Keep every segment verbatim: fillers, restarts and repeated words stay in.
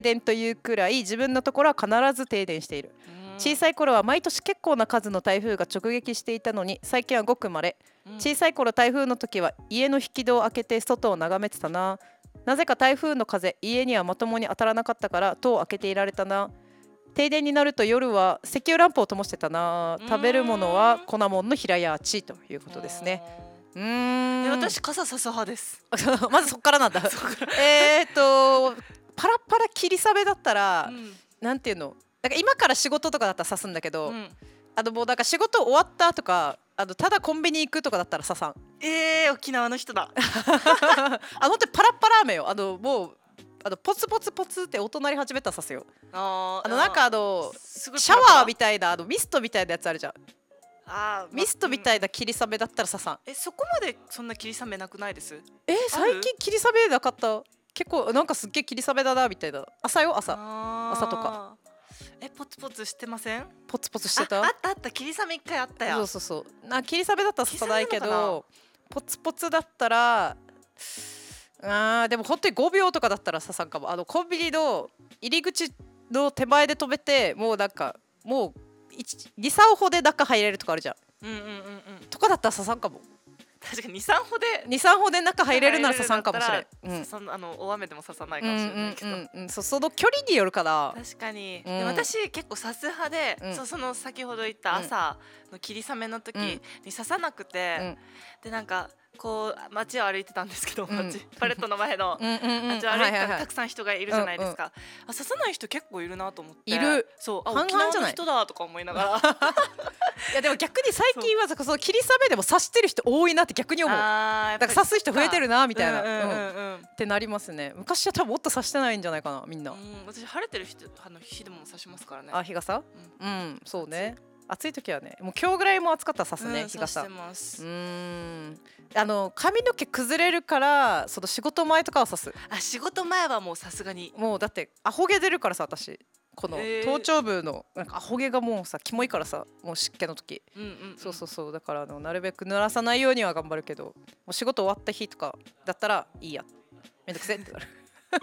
電というくらい自分のところは必ず停電している。小さい頃は毎年結構な数の台風が直撃していたのに、最近はごく稀。小さい頃台風の時は家の引き戸を開けて外を眺めてたな。なぜか台風の風、家にはまともに当たらなかったから戸を開けていられたな。停電になると夜は石油ランプを灯してたな。食べるものは粉もんの平屋地ということですね。うーん、 私傘さす派です。 まずそっからなんだえっとパラパラ霧雨だったら、うん、なんていうの、だから今から仕事とかだったら刺すんだけど、うん、あのもうだから仕事終わったとか、あのただコンビニ行くとかだったら刺さん。 えー、沖縄の人だあの本当にパラパラ雨よ。あのもうあのポツポツポツって音鳴り始めたら刺すよ。あのなんかあのシャワーみたいなあのミストみたいなやつあるじゃん。あ、ミストみたいな霧雨だったら刺さん。 え、そこまでそんな霧雨なくないです？ えー、最近霧雨なかった。結構なんかすっげえ霧雨だなみたいな。朝よ、朝朝とか。 え、ポツポツしてません？ ポツポツしてた。 あ、あったあった、霧雨一回あったよ。 そうそうそう。な霧雨だったら刺さないけど、ポツポツだったら、あーでも本当にごびょうとかだったら刺さんかも。あのコンビニの入り口の手前で止めて、もうなんかもうに、さん歩で中入れるとかあるじゃん。うんうんうんうん。とかだったら刺さんかも。 確かにに、さん歩でに、さん歩で中入れるなら刺さんかもしれん。うん、 あの大雨でも刺さないかもしれないけど、うんうんうんうん、そ, その距離によるかな。 確かに、うん、で私結構刺す派で、うん、そ, その先ほど言った朝の霧雨の時に刺さなくて、うん、でなんかこう街を歩いてたんですけど、うん、街パレットの前の街を歩いてたらたくさん人がいるじゃないですか、うんうん、あ刺さない人結構いるなと思って。 いる。 そう、あ、沖縄の人だとか思いながらいやでも逆に最近はその霧雨でも刺してる人多いなって逆に思う。だから刺す人増えてるなみたいなってなりますね。昔は多分もっと刺してないんじゃないかなみんな。うん、 私晴れてる人あの日でも刺しますからね。 あ、日傘、うん、うん、そうね。暑い時はね、もう今日ぐらいも暑かったら刺すね、うん、日傘。 刺してます。 うーん、あの髪の毛崩れるからその仕事前とかは刺す。 あ、仕事前はもうさすがにもうだってアホ毛出るからさ、私この頭頂部のなんかアホ毛がもうさキモいからさ、もう湿気の時、うんうんうん、そうそうそう、だからあのなるべく濡らさないようには頑張るけど、もう仕事終わった日とかだったらいいや、めんどくせえってなる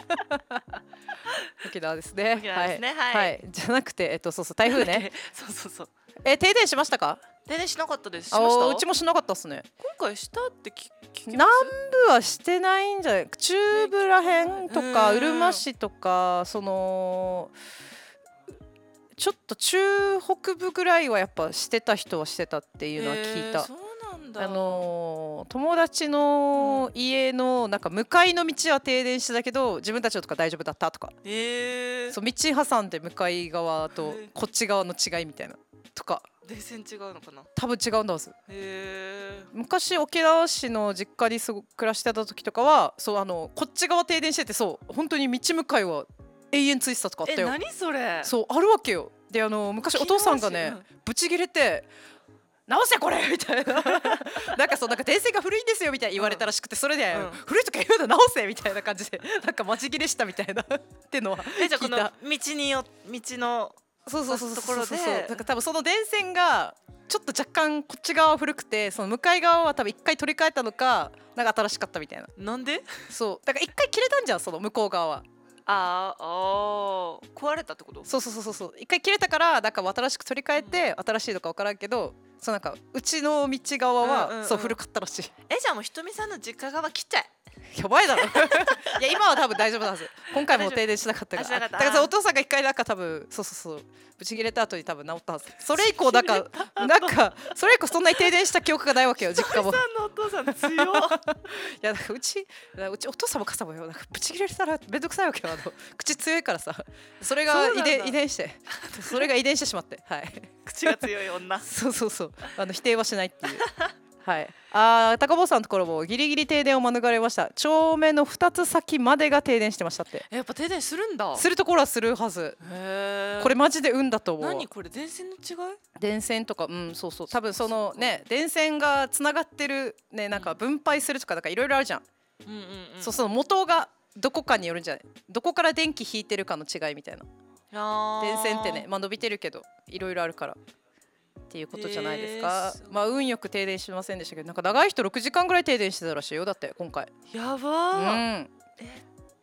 沖縄ですね。 沖縄ですね、はい、 はいはい、じゃなくてえっとそうそう台風ねそうそうそう、 え停電しましたか？ 停電しなかったです。しました？ うちもしなかったっすね。 今回したって聞き南部はしてないんじゃない？中部らへんとかうるま市とか、そのちょっと中北部ぐらいはやっぱしてた人はしてたっていうのは聞いた。 そうなんだ。 あのー、友達の家のなんか向かいの道は停電してたけど自分たちのとか大丈夫だったとか、えー、そう道挟んで向かい側とこっち側の違いみたいなとか。 電線違うのかな？ 多分違うんだはず。へー。昔沖縄市の実家に暮らしてた時とかはそう、あのこっち側停電してて、そう本当に道向かいは永遠ついてたとかあったよ。 え、何それ？ そうあるわけよ。であの昔お父さんがね、うん、ブチギレて直せこれみたいななんかそうなんか電線が古いんですよみたいに言われたらしくて、それで、うん、古いとか言うの直せみたいな感じでなんかマジギレしたみたいなってのは聞いた。 え、じゃあこの道によ道のそうそうそうそうそうそう、なんか多分その電線がちょっと若干こっち側は古くて、その向かい側は多分一回取り替えたのかなんか新しかったみたいな。 なんで？ そうだから一回切れたんじゃん、その向こう側は。 ああ、壊れたってこと？ そうそうそうそう、一回切れたからなんか新しく取り替えて、うん、新しいのか分からんけど、そうなんかうちの道側は、うんうんうん、そう古かったらしい。 え、じゃあもうひとみさんの実家側切っちゃえ。 やばいだろいや今は多分大丈夫なんです。今回も停電しなかったから。だからお父さんが一回なんか多分そうそうそうぶち切れた後に多分治ったはず。それ以降なんかなんかそれ以降そんなに停電した記憶がないわけよ、実家も。 ひとみさんのお父さん強いやなんかうちうちお父さんも傘もよ、なんかぶち切れたらめんどくさいわけよ。あの口強いからさ、それが遺伝遺伝してそれが遺伝してしまって、はい。 口が強い女そうそうそう、あの否定はしないっていうはい、あ高坊さんのところもギリギリ停電を免れました。丁目のふたつ先までが停電してましたって。 やっぱ停電するんだ。 するところはするはず。へー、これマジで運だと思う。 何これ、電線の違い？ 電線とか、うん、そうそう、多分そのね電線がつながってるね、なんか分配するとかだからいろいろあるじゃん。うんうんうん、そう、その元がどこかによるんじゃない、どこから電気引いてるかの違いみたいな。電線ってね、まあ伸びてるけどいろいろあるからっていうことじゃないですか。えー、まあ運よく停電しませんでしたけど、なんか長い人ろくじかんぐらい停電してたらしいよ。だって今回やばー、うん、え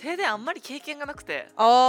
停電あんまり経験がなくて。 あ